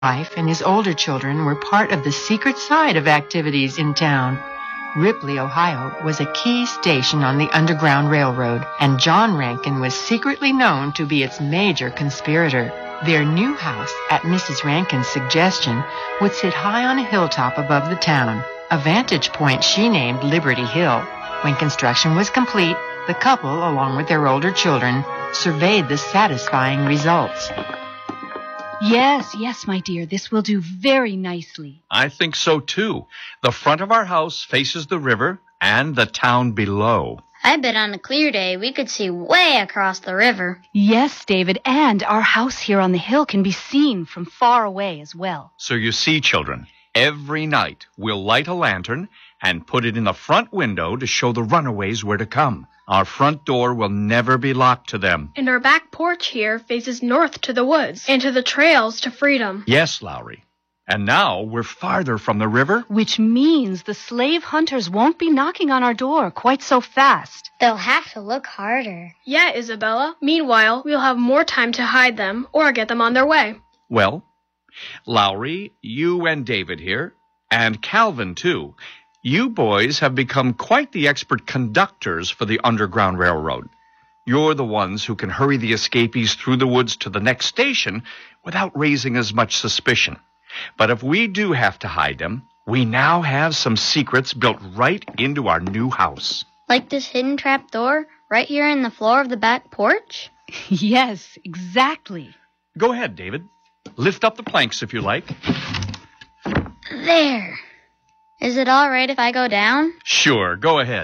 wife and his older children were part of the secret side of activities in town. Ripley, Ohio, was a key station on the Underground Railroad, and John Rankin was secretly known to be its major conspirator. Their new house, at Mrs. Rankin's suggestion, would sit high on a hilltop above the town, a vantage point she named Liberty Hill. When construction was complete, the couple, along with their older children, surveyed the satisfying results. Yes, my dear, this will do very nicely. I think so, too. The front of our house faces the river and the town below. I bet on a clear day we could see way across the river. Yes, David, and our house here on the hill can be seen from far away as well. So you see, children, every night we'll light a lantern and put it in the front window to show the runaways where to come. Our front door will never be locked to them. And our back porch here faces north to the woods and to the trails to freedom. Yes, Lowry. And now we're farther from the river. Which means the slave hunters won't be knocking on our door quite so fast. They'll have to look harder. Yeah, Isabella. Meanwhile, we'll have more time to hide them or get them on their way. Well, Lowry, you and David here, and Calvin, too. You boys have become quite the expert conductors for the Underground Railroad. You're the ones who can hurry the escapees through the woods to the next station without raising as much suspicion. But if we do have to hide them, we now have some secrets built right into our new house. Like this hidden trap door right here in the floor of the back porch? Yes, exactly. Go ahead, David. Lift up the planks if you like. There. Is it all right if I go down? Sure, go ahead.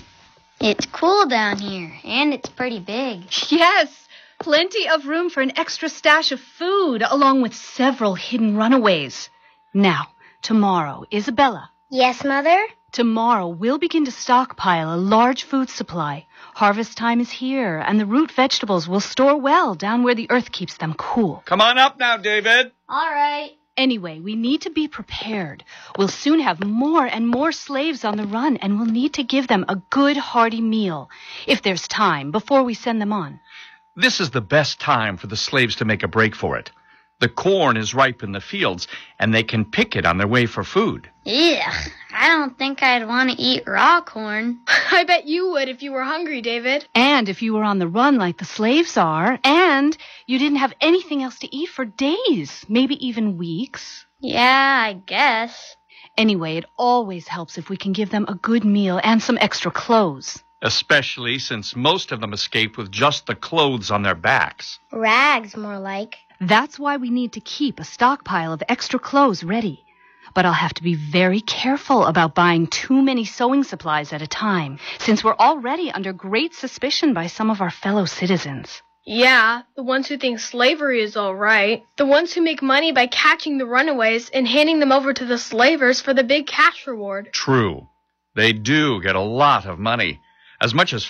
It's cool down here, and it's pretty big. Yes, plenty of room for an extra stash of food, along with several hidden runaways. Now, tomorrow, Isabella. Yes, Mother? Tomorrow, we'll begin to stockpile a large food supply. Harvest time is here, and the root vegetables will store well down where the earth keeps them cool. Come on up now, David. All right. Anyway, we need to be prepared. We'll soon have more and more slaves on the run, and we'll need to give them a good, hearty meal, if there's time, before we send them on. This is the best time for the slaves to make a break for it. The corn is ripe in the fields, and they can pick it on their way for food. Ugh, I don't think I'd want to eat raw corn. I bet you would if you were hungry, David. And if you were on the run like the slaves are, and you didn't have anything else to eat for days, maybe even weeks. Yeah, I guess. Anyway, it always helps if we can give them a good meal and some extra clothes. Especially since most of them escaped with just the clothes on their backs. Rags, more like. That's why we need to keep a stockpile of extra clothes ready. But I'll have to be very careful about buying too many sewing supplies at a time, since we're already under great suspicion by some of our fellow citizens. Yeah, the ones who think slavery is all right. The ones who make money by catching the runaways and handing them over to the slavers for the big cash reward. True. They do get a lot of money. As much as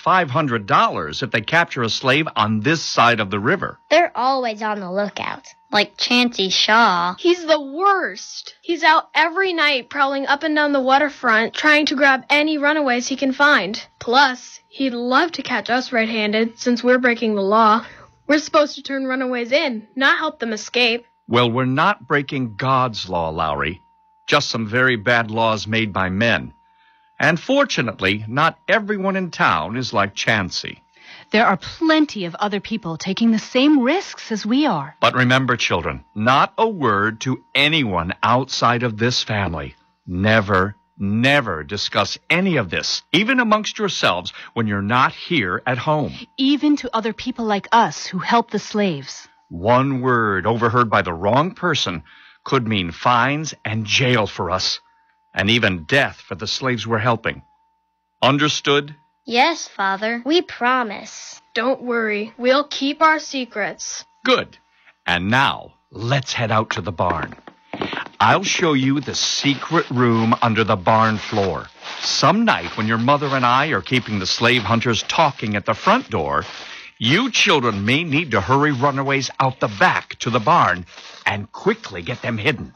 $500 if they capture a slave on this side of the river. They're always on the lookout, like Chancey Shaw. He's the worst. He's out every night prowling up and down the waterfront trying to grab any runaways he can find. Plus, he'd love to catch us red-handed since we're breaking the law. We're supposed to turn runaways in, not help them escape. Well, we're not breaking God's law, Lowry. Just some very bad laws made by men. And fortunately, not everyone in town is like Chancey. There are plenty of other people taking the same risks as we are. But remember, children, not a word to anyone outside of this family. Never, never discuss any of this, even amongst yourselves, when you're not here at home. Even to other people like us who help the slaves. One word overheard by the wrong person could mean fines and jail for us. And even death for the slaves we're helping. Understood? Yes, Father. We promise. Don't worry. We'll keep our secrets. Good. And now, let's head out to the barn. I'll show you the secret room under the barn floor. Some night when your mother and I are keeping the slave hunters talking at the front door, you children may need to hurry runaways out the back to the barn and quickly get them hidden.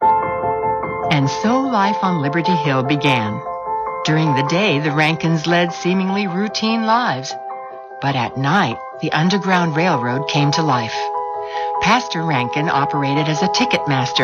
And so life on Liberty Hill began. During the day, the Rankins led seemingly routine lives. But at night, the Underground Railroad came to life. Pastor Rankin operated as a ticket master